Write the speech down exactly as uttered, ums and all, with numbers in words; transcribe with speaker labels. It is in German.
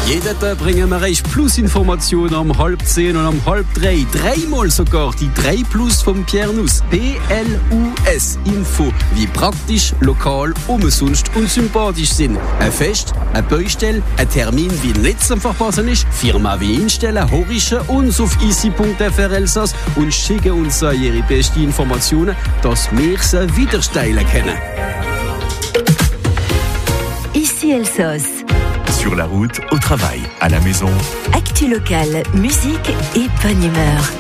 Speaker 1: Jeden Tag bringen wir euch Plus-Informationen um halb zehn und um halb drei. Dreimal sogar die drei Plus vom Pierre Nuss. P L U S Info. Wie praktisch, lokal, umsonst und sympathisch sind. Ein Fest, eine Baustelle, ein Termin, wie nicht zu verpassen ist. Firma wie instellen, horchen uns auf easy punkt f r Elsass und schicken uns ihre besten Informationen, dass wir sie wieder steilen können.
Speaker 2: Ici Elsass.
Speaker 3: Sur la route, au travail, à la maison.
Speaker 2: Actu locale, musique et bonne humeur.